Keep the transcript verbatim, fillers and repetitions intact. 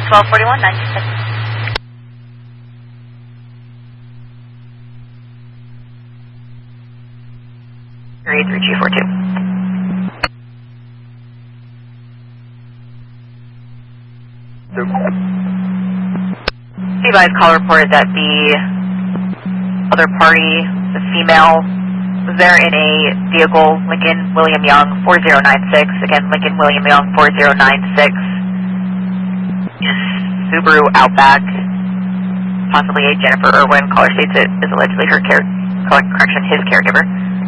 twelve forty-one, nine two six. three three two four two. Advised call reported that the other party, the female, was there in a vehicle, Lincoln William Young four zero nine six. Again, Lincoln William Young four zero nine six. Subaru Outback. Possibly a Jennifer Irwin. Caller states it is allegedly her care, correction, his caregiver.